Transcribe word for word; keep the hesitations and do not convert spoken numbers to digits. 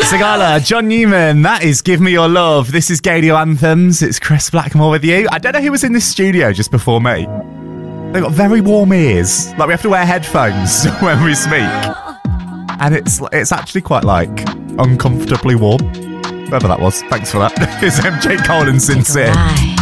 Sigala, John Newman, that is Give Me Your Love. This is Gadio Anthems. It's Chris Blackmore with you. I don't know who was in this studio just before me. They've got very warm ears. Like, we have to wear headphones when we speak. And it's it's actually quite, like, uncomfortably warm. Whoever that was. Thanks for that. It's M J Cole and Sincere.